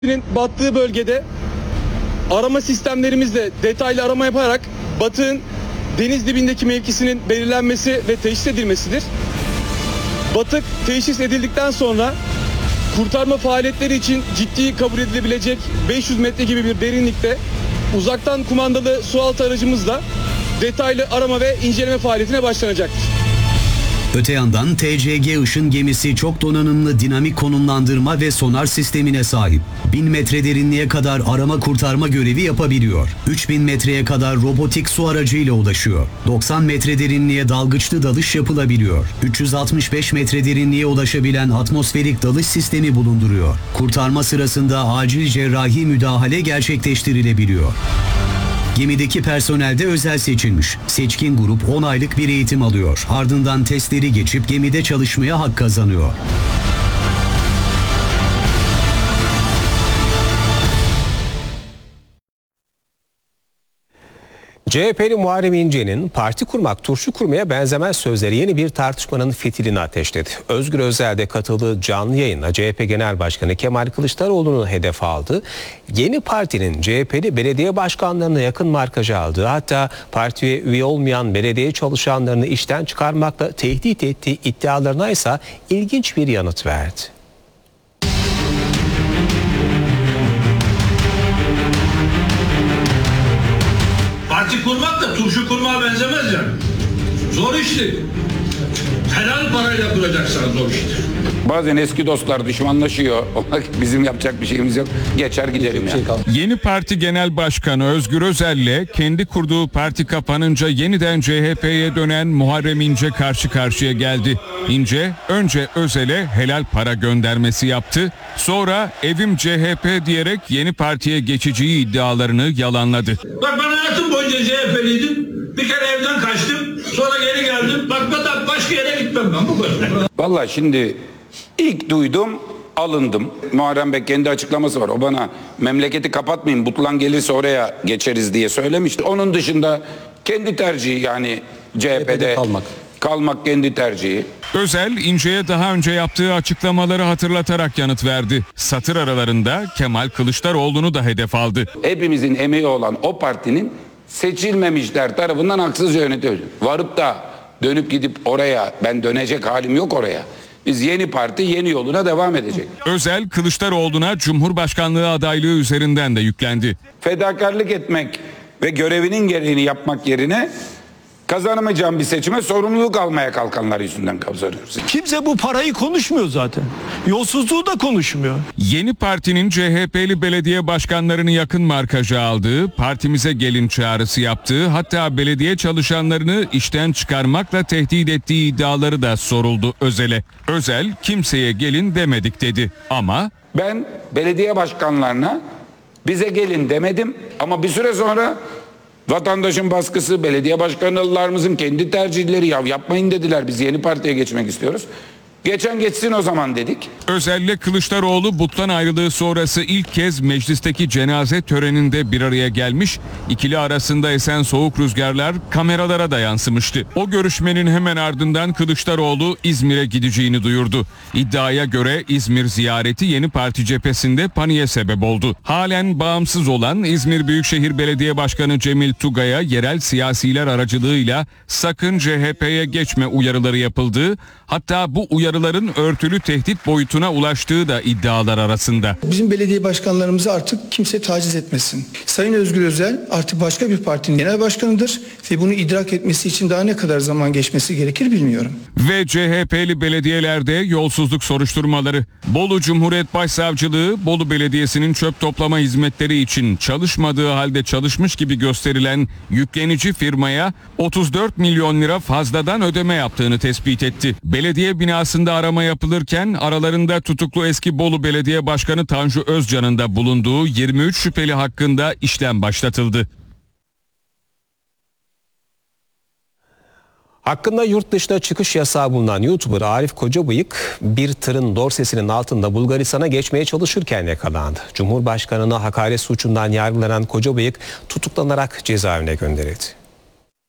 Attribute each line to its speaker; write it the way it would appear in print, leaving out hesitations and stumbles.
Speaker 1: battığı bölgede arama sistemlerimizle detaylı arama yaparak batığın deniz dibindeki mevkisinin belirlenmesi ve teşhis edilmesidir. Batık teşhis edildikten sonra kurtarma faaliyetleri için ciddi kabul edilebilecek 500 metre gibi bir derinlikte uzaktan kumandalı sualtı aracımızla detaylı arama ve inceleme faaliyetine başlanacaktır.
Speaker 2: Öte yandan TCG Işın gemisi çok donanımlı dinamik konumlandırma ve sonar sistemine sahip. 1000 metre derinliğe kadar arama kurtarma görevi yapabiliyor. 3000 metreye kadar robotik su aracıyla ulaşıyor. 90 metre derinliğe dalgıçlı dalış yapılabiliyor. 365 metre derinliğe ulaşabilen atmosferik dalış sistemi bulunduruyor. Kurtarma sırasında acil cerrahi müdahale gerçekleştirilebiliyor. Gemideki personel de özel seçilmiş. Seçkin grup 10 aylık bir eğitim alıyor. Ardından testleri geçip gemide çalışmaya hak kazanıyor.
Speaker 3: CHP'li Muharrem İnce'nin parti kurmak turşu kurmaya benzemez sözleri yeni bir tartışmanın fitilini ateşledi. Özgür Özel de katıldığı canlı yayınla CHP Genel Başkanı Kemal Kılıçdaroğlu'nu hedef aldı. Yeni partinin CHP'li belediye başkanlarına yakın markajı aldığı, hatta partiye üye olmayan belediye çalışanlarını işten çıkarmakla tehdit ettiği iddialarına ise ilginç bir yanıt verdi.
Speaker 4: Parti kurmak da turşu kurmaya benzemez yani. Zor işti. Helal parayla kuracaksan zor işti.
Speaker 5: Bazen eski dostlar düşmanlaşıyor. Bizim yapacak bir şeyimiz yok. Geçer giderim yani.
Speaker 6: Yeni parti genel başkanı Özgür Özel'le kendi kurduğu parti kapanınca yeniden CHP'ye dönen Muharrem İnce karşı karşıya geldi. İnce önce Özel'e helal para göndermesi yaptı. Sonra evim CHP diyerek yeni partiye geçeceği iddialarını yalanladı.
Speaker 4: Bak ben hayatım boyunca CHP'liydim. Bir kere evden kaçtım. Sonra geri geldim. Bak ben başka yere gitmem ben bu kadar.
Speaker 5: Vallahi şimdi ilk duydum, alındım. Muharrem Bey kendi açıklaması var. O bana memleketi kapatmayın, Butlan gelirse oraya geçeriz diye söylemişti. Onun dışında kendi tercihi, yani CHP'de kalmak kendi tercihi.
Speaker 6: Özel, İnce'ye daha önce yaptığı açıklamaları hatırlatarak yanıt verdi. Satır aralarında Kemal Kılıçdaroğlu'nu da hedef aldı.
Speaker 5: Hepimizin emeği olan o partinin seçilmemişler tarafından haksızca yönetiliyor. Varıp da dönüp gidip oraya, ben dönecek halim yok oraya. Biz yeni parti yeni yoluna devam edecek.
Speaker 6: Özel, Kılıçdaroğlu'na Cumhurbaşkanlığı adaylığı üzerinden de yüklendi.
Speaker 5: Fedakarlık etmek ve görevinin gereğini yapmak yerine kazanamayacağım bir seçime sorumluluk almaya kalkanlar yüzünden kazanıyoruz.
Speaker 7: Kimse bu parayı konuşmuyor zaten. Yolsuzluğu da konuşmuyor.
Speaker 6: Yeni partinin CHP'li belediye başkanlarını yakın markaja aldığı, partimize gelin çağrısı yaptığı, hatta belediye çalışanlarını işten çıkarmakla tehdit ettiği iddiaları da soruldu Özel'e. Özel, kimseye gelin demedik dedi ama
Speaker 5: ben belediye başkanlarına bize gelin demedim ama bir süre sonra vatandaşın baskısı, belediye başkanlarımızın kendi tercihleri, ya yapmayın dediler, biz yeni partiye geçmek istiyoruz. Geçsin o zaman dedik.
Speaker 6: Özel'le Kılıçdaroğlu Butlan ayrılığı sonrası ilk kez meclisteki cenaze töreninde bir araya gelmiş, ikili arasında esen soğuk rüzgarlar kameralara da yansımıştı. O görüşmenin hemen ardından Kılıçdaroğlu İzmir'e gideceğini duyurdu. İddiaya göre İzmir ziyareti yeni parti cephesinde paniğe sebep oldu. Halen bağımsız olan İzmir Büyükşehir Belediye Başkanı Cemil Tugay'a yerel siyasiler aracılığıyla sakın CHP'ye geçme uyarıları yapıldığı, hatta bu uyarıların örtülü tehdit boyutuna ulaştığı da iddialar arasında.
Speaker 8: Bizim belediye başkanlarımızı artık kimse taciz etmesin. Sayın Özgür Özel artık başka bir partinin genel başkanıdır ve bunu idrak etmesi için daha ne kadar zaman geçmesi gerekir bilmiyorum.
Speaker 6: Ve CHP'li belediyelerde yolsuzluk soruşturmaları. Bolu Cumhuriyet Başsavcılığı, Bolu Belediyesi'nin çöp toplama hizmetleri için çalışmadığı halde çalışmış gibi gösterilen yüklenici firmaya 34 milyon lira fazladan ödeme yaptığını tespit etti. Belediye binasında arama yapılırken aralarında tutuklu eski Bolu Belediye Başkanı Tanju Özcan'ın da bulunduğu 23 şüpheli hakkında işlem başlatıldı.
Speaker 3: Hakkında yurt dışına çıkış yasağı bulunan YouTuber Arif Kocabıyık bir tırın dorsesinin altında Bulgaristan'a geçmeye çalışırken yakalandı. Cumhurbaşkanına hakaret suçundan yargılanan Kocabıyık tutuklanarak cezaevine gönderildi.